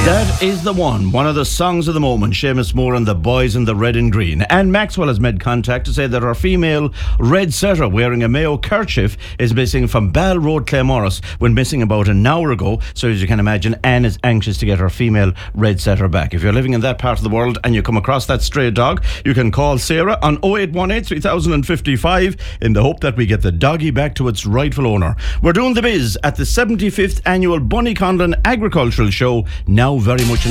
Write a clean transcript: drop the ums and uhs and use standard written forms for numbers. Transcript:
That is the one of the songs of the moment. Seamus Moore and the Boys in the Red and Green. And Maxwell has made contact to say that our female red setter wearing a Mayo kerchief is missing from Ball Road, Claremorris, when missing about an hour ago. So as you can imagine, Anne is anxious to get her female red setter back. If you're living in that part of the world and you come across that stray dog, you can call Sarah on 0818 3055 in the hope that we get the doggy back to its rightful owner. We're doing the biz at the 75th annual Bunny Conlon Agricultural Show, now very much in